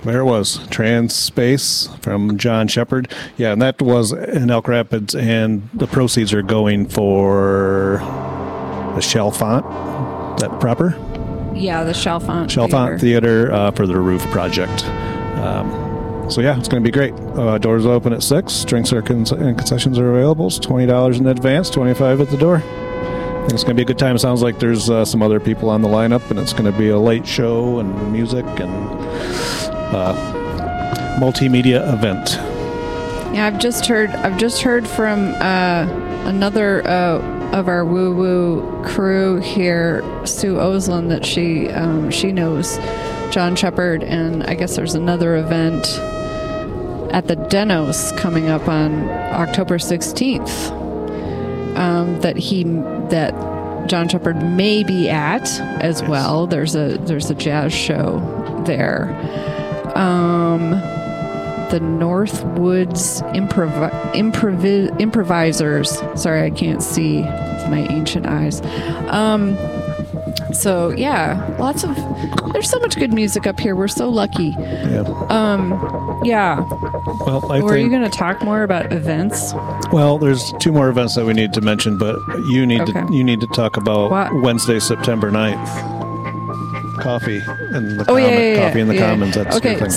There it was, Trans Space from John Shepard. Yeah, and that was in Elk Rapids, and the proceeds are going for the Chalfont. Is that proper? Yeah, the Chalfont Theater for the roof project. So yeah, it's going to be great. Doors open at 6. Drinks and concessions are available. It's $20 in advance, $25 at the door. I think it's going to be a good time. It sounds like there's some other people on the lineup, and it's going to be a late show and music and multimedia event. Yeah, I've just heard from another of our woo woo crew here, Sue Oslin, that she knows John Shepard, and I guess there's another event at the Denos coming up on October 16th that John Shepard may be at as well. There's a jazz show there. The Northwoods Improvisers. Sorry, I can't see with my ancient eyes. So yeah, there's so much good music up here. We're so lucky. Yeah. Well, Are you going to talk more about events? Well, there's 2 more events that we need to mention, but you need to talk about what? Wednesday, September 9th. Coffee in the Coffee in the Commons. That's okay. the thing.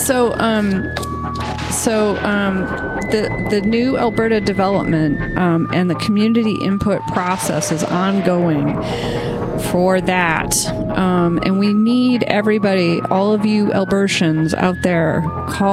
So the new Alberta development and the community input process is ongoing for that, and we need everybody, all of you Albertians out there, call